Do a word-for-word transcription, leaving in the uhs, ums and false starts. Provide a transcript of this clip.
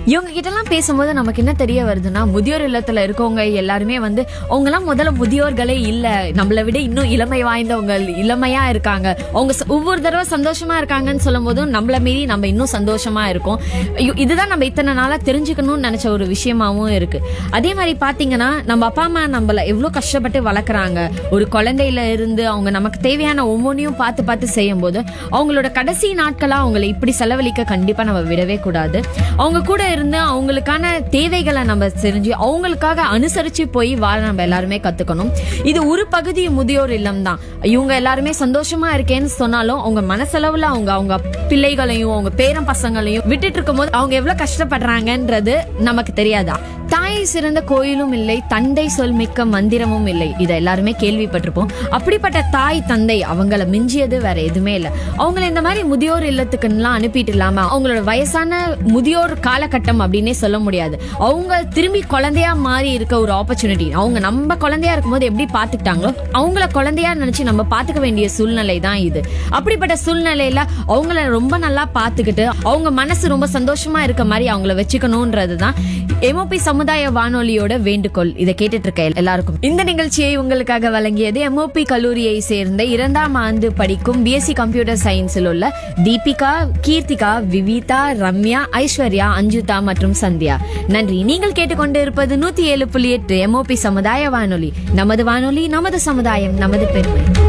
இவங்க கிட்ட எல்லாம் பேசும்போது நமக்கு என்ன தெரிய வருதுன்னா, முதியோர் இல்லத்துல இருக்கவங்க எல்லாருமே வந்து அவங்க எல்லாம் முதல்ல முதியோர்களே இல்ல, நம்மளை விட இன்னும் இளமை வாய்ந்தவங்க, இளமையா இருக்காங்க. அவங்க ஒவ்வொரு தடவை சந்தோஷமா இருக்காங்கன்னு சொல்லும் போதும் நம்மள மீறி நம்ம இன்னும் சந்தோஷமா இருக்கோம். இதுதான் நம்ம இத்தனை நாளா தெரிஞ்சுக்கணும்னு நினைச்ச ஒரு விஷயமாவும் இருக்கு. அதே மாதிரி பாத்தீங்கன்னா, நம்ம அப்பா அம்மா நம்மள எவ்வளவு கஷ்டப்பட்டு வளர்க்குறாங்க. ஒரு குழந்தையில இருந்து அவங்க நமக்கு தேவையான ஒவ்வொன்றையும் பார்த்து பார்த்து செய்யும் போது அவங்களோட கடைசி நாட்களா அவங்களை இப்படி செலவழிக்க கண்டிப்பா நம்ம விடவே கூடாது. அவங்க கூட இருந்து அவங்களுக்கான தேவைகளை நம்ம தெரிஞ்சு அவங்களுக்காக அனுசரிச்சு போய் வாழ நம்ம எல்லாருமே கத்துக்கணும். இது ஒரு பகுதி முதியோர் இல்லம் தான். இவங்க எல்லாருமே சந்தோஷமா இருக்கேன்னு சொன்னாலும் அவங்க மனசளவுல அவங்க அவங்க பிள்ளைகளையும் அவங்க பேரம் பசங்களையும் விட்டுட்டு இருக்கும் போது அவங்க எவ்வளவு கஷ்டப்படுறாங்கன்றது நமக்கு தெரியாதா? தாயை சிறந்த கோயிலும் இல்லை, தந்தை சொல் மிக்க மந்திரமும் இல்லை. இதை எல்லாருமே கேள்விப்பட்டிருப்போம். அப்படிப்பட்ட தாய் தந்தை அவங்கள மிஞ்சியது வேற எதுவுமே இல்லை. அவங்களை இந்த மாதிரி முதியோர் இல்லத்துக்குலாம் அனுப்பிட்டு இல்லாம அவங்களோட வயசான முதியோர் காலகட்டம் அப்படின்னே சொல்ல முடியாது. அவங்க திரும்பி குழந்தையா மாறி இருக்க ஒரு ஆப்பர்ச்சுனிட்டி. அவங்க நம்ம குழந்தையா இருக்கும்போது எப்படி பாத்துக்கிட்டாங்களோ அவங்கள குழந்தையா நினைச்சு நம்ம பாத்துக்க வேண்டிய சூழ்நிலை தான் இது. அப்படிப்பட்ட சூழ்நிலையில அவங்கள ரொம்ப நல்லா பாத்துக்கிட்டு அவங்க மனசு ரொம்ப சந்தோஷமா இருக்க மாதிரி அவங்கள வச்சுக்கணும்ன்றதுதான் எம்ஓபி சமுதாய வானொலியோட வேண்டுகோள். இதை கேட்டுட்டு இருக்க எல்லாருக்கும் இந்த நிகழ்ச்சியை உங்களுக்காக வழங்கியது எம்ஓபி கல்லூரியை சேர்ந்த இரண்டாம் ஆண்டு படிக்கும் பிஎஸ்சி கம்ப்யூட்டர் சயின்ஸில் உள்ள தீபிகா, கீர்த்திகா, விவிதா, ரம்யா, ஐஸ்வர்யா, அஞ்சுதா மற்றும் சந்தியா. நன்றி. நீங்கள் கேட்டுக்கொண்டு இருப்பது நூத்தி ஏழு புள்ளி எட்டு எம்ஓபி சமுதாய வானொலி. நமது வானொலி, நமது சமுதாயம், நமது பெருமை.